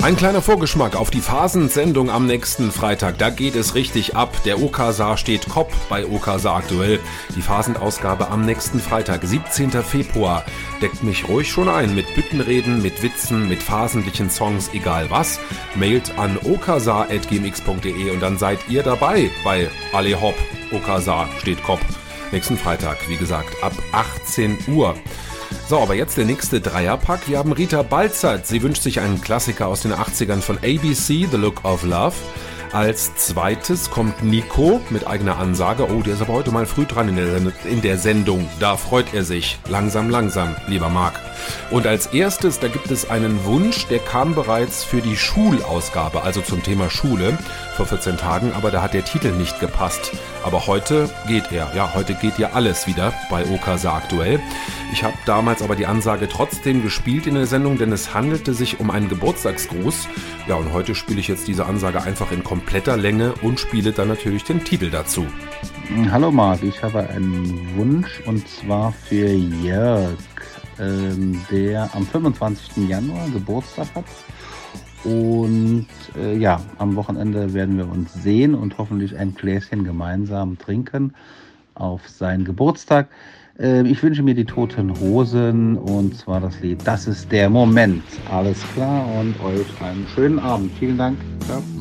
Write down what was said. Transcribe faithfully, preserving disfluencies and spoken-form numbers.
Ein kleiner Vorgeschmack auf die Phasensendung am nächsten Freitag. Da geht es richtig ab. Der Okasa steht Kopf bei Okasa aktuell. Die Phasendausgabe am nächsten Freitag, siebzehnten Februar. Deckt mich ruhig schon ein mit Büttenreden, mit Witzen, mit phasendlichen Songs, egal was. Mailt an okasa at gmx punkt de und dann seid ihr dabei bei Ale Hopp. Okasa steht Kopf. Nächsten Freitag, wie gesagt, ab achtzehn Uhr. So, aber jetzt der nächste Dreierpack. Wir haben Rita Balzert. Sie wünscht sich einen Klassiker aus den achtzigern von A B C, The Look of Love. Als zweites kommt Nico mit eigener Ansage. Oh, der ist aber heute mal früh dran in der, in der Sendung. Da freut er sich. Langsam, langsam, lieber Marc. Und als erstes, da gibt es einen Wunsch, der kam bereits für die Schulausgabe, also zum Thema Schule, vor vierzehn Tagen, aber da hat der Titel nicht gepasst. Aber heute geht er. Ja, heute geht ja alles wieder bei Okasa aktuell. Ich habe damals aber die Ansage trotzdem gespielt in der Sendung, denn es handelte sich um einen Geburtstagsgruß. Ja, und heute spiele ich jetzt diese Ansage einfach in kompletter Länge und spiele dann natürlich den Titel dazu. Hallo Marc, ich habe einen Wunsch und zwar für Jörg, ähm, der am fünfundzwanzigsten Januar Geburtstag hat. Und äh, ja, am Wochenende werden wir uns sehen und hoffentlich ein Gläschen gemeinsam trinken auf seinen Geburtstag. Äh, ich wünsche mir die Toten Hosen und zwar das Lied Das ist der Moment. Alles klar und euch einen schönen Abend. Vielen Dank. Ciao.